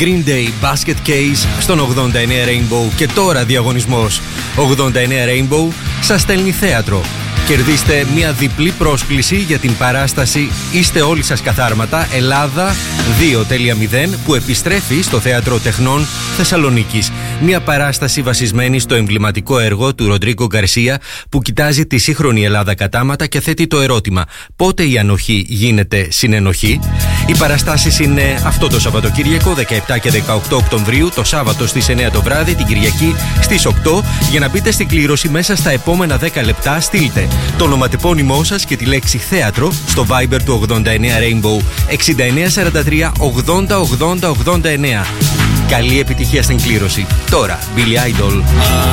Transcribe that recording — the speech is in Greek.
Green Day Basket Case στον 89 Rainbow. Και τώρα διαγωνισμός 89 Rainbow σας στέλνει θέατρο. Κερδίστε μια διπλή πρόσκληση για την παράσταση «Είστε όλοι σας καθάρματα Ελλάδα 2.0» που επιστρέφει στο Θέατρο Τεχνών Θεσσαλονίκης. Μια παράσταση βασισμένη στο εμβληματικό έργο του Ροντρίγκο Γκαρσία που κοιτάζει τη σύγχρονη Ελλάδα κατάματα και θέτει το ερώτημα πότε η ανοχή γίνεται συνενοχή. Οι παραστάσεις είναι αυτό το Σαββατοκύριακο 17 και 18 Οκτωβρίου, το Σάββατο στις 9 το βράδυ, την Κυριακή στις 8. Για να μπείτε στην κλήρωση μέσα στα επόμενα 10 λεπτά στείλτε το ονοματεπώνυμό σας και τη λέξη θέατρο στο Viber του 89 Rainbow 6943 80 80 89. Καλή επιτυχία στην κλήρωση. Τώρα, Billy Idol.